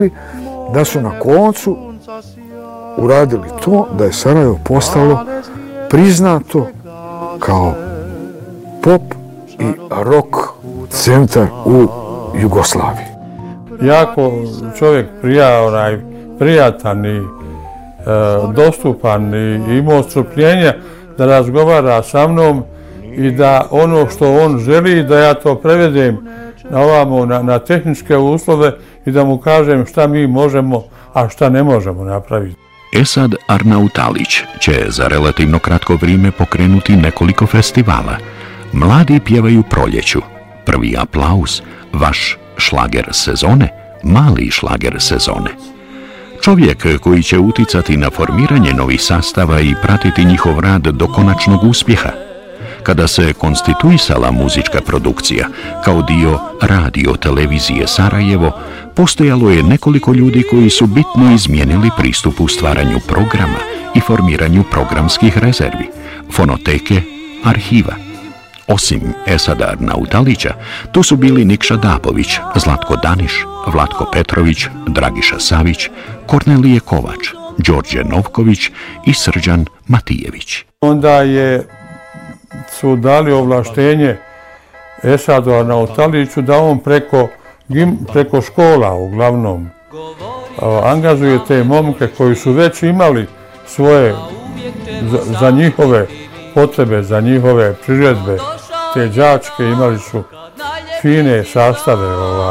da su na koncu uradili to da je Sarajevo postalo priznato kao pop i rock centar u Jugoslaviji. Jako čovjek prijatan i dostupan i imao strpljenja da razgovara sa mnom i da ono što on želi da ja to prevedem na tehničke uslove i da mu kažem šta mi možemo, a šta ne možemo napraviti. Esad Arnautalić će za relativno kratko vrijeme pokrenuti nekoliko festivala. Mladi pjevaju proljeću, prvi aplauz, vaš šlager sezone, mali šlager sezone. Čovjek koji će uticati na formiranje novih sastava i pratiti njihov rad do konačnog uspjeha. Kada se konstituisala muzička produkcija kao dio radio televizije Sarajevo, postojalo je nekoliko ljudi koji su bitno izmijenili pristup u stvaranju programa i formiranju programskih rezervi, fonoteke, arhiva. Osim Esada Arnautalića, tu su bili Nikša Dapović, Zlatko Daniš, Vlatko Petrović, Dragiša Savić, Kornelije Kovač, Đorđe Novković i Srđan Matijević. Onda su dali ovlaštenje Esadu Arnautaliću da on preko škola uglavnom angažuje te momke koji su već imali svoje za njihove potrebe, za njihove priredbe, te đačke imali su fine sastave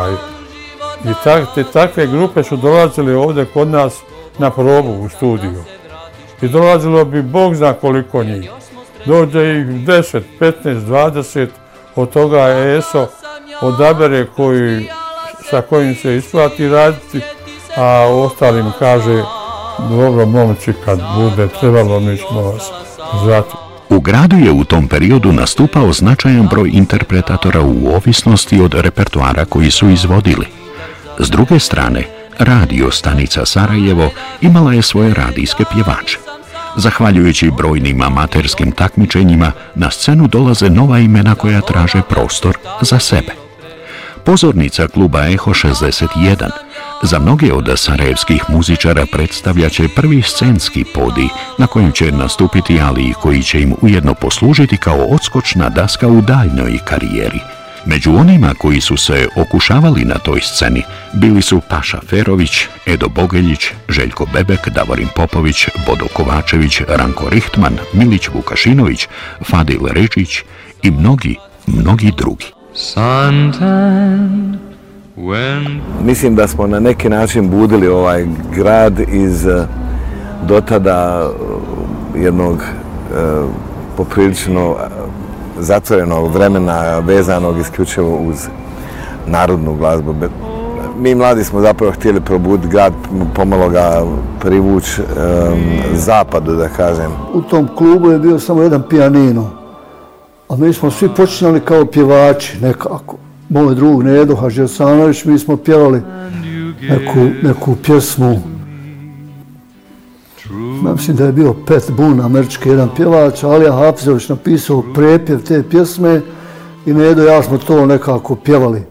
i takve grupe su dolazile ovdje kod nas na probu u studiju i dolazilo bi Bog zna koliko njih. Dođe ih 10, 15, 20, od toga ESO odabere sa kojim se isplati raditi, a ostalim kaže dobro momci kad bude trebalo mi ćemo vas zvati. U gradu je u tom periodu nastupao značajan broj interpretatora u ovisnosti od repertoara koji su izvodili. S druge strane, radio stanica Sarajevo imala je svoje radijske pjevače. Zahvaljujući brojnim amaterskim takmičenjima, na scenu dolaze nova imena koja traže prostor za sebe. Pozornica kluba Eho 61 za mnoge od sarajevskih muzičara predstavljaće prvi scenski podij na kojem će nastupiti, ali i koji će im ujedno poslužiti kao odskočna daska u daljnjoj karijeri. Među onima koji su se okušavali na toj sceni bili su Paša Ferović, Edo Bogeljić, Željko Bebek, Davorin Popović, Bodo Kovačević, Ranko Rihtman, Milić Vukašinović, Fadil Rečić i mnogi drugi. Mislim da smo na neki način budili ovaj grad iz dotada jednog poprilično zatvorenog vremena vezanog isključivo uz narodnu glazbu. Mi mladi smo zapravo htjeli probuditi grad, pomalo ga privući zapadu, da kažem. U tom klubu je bio samo jedan pijanino, a mi smo svi počinjali kao pjevači nekako. Moj drug Nedo Hadžesanović, mi smo pjevali neku pjesmu. Mislim da je bio Pet Boone, američki jedan pjevač, Alija Hafizović napisao prepjev te pjesme i Nedo i ja smo to nekako pjevali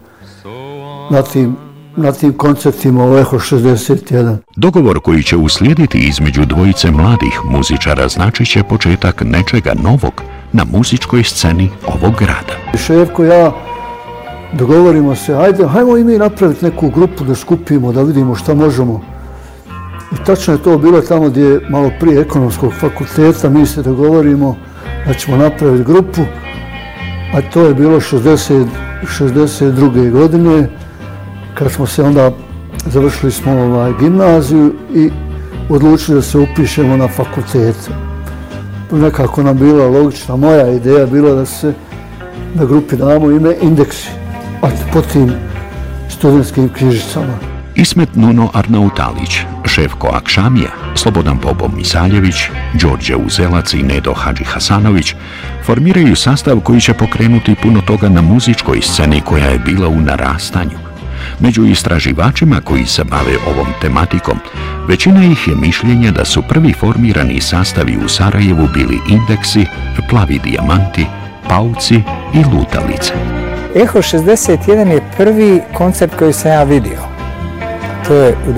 na tim koncertima u Eho 61. Dogovor koji će uslijediti između dvojice mladih muzičara značit će početak nečega novog na muzičkoj sceni ovog grada. Šefko i ja dogovorimo se, hajmo i mi napraviti neku grupu da skupimo, da vidimo šta možemo. I tačno je to bilo tamo gdje je malo prije ekonomskog fakulteta, mi se dogovorimo da ćemo napraviti grupu, a to je bilo 62. godine, kad smo se onda završili smo gimnaziju i odlučili da se upišemo na fakultet. Nekako nam bila logična, moja ideja bila da grupi damo ime Indeksi, a po tim studentskim knjižicama. Ismet Nuno Arnautalić, Šefko Akšamija, Slobodan Bobo Misaljević, Đorđe Uzelac i Nedo Hadži Hasanović formiraju sastav koji će pokrenuti puno toga na muzičkoj sceni koja je bila u narastanju. Među istraživačima koji se bave ovom tematikom, većina ih je mišljenja da su prvi formirani sastavi u Sarajevu bili Indeksi, Plavi dijamanti, Pauci i Lutalice. Eho 61 je prvi koncert koji sam ja vidio. To je u